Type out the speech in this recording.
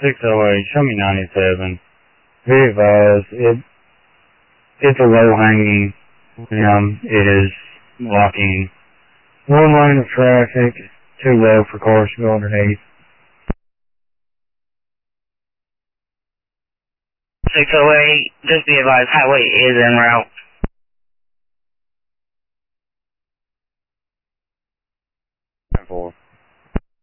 608, show me 97. Be advised, it's a low hanging, it is blocking one lane of traffic, too low for cars to go underneath. 608, just be advised, highway is en route.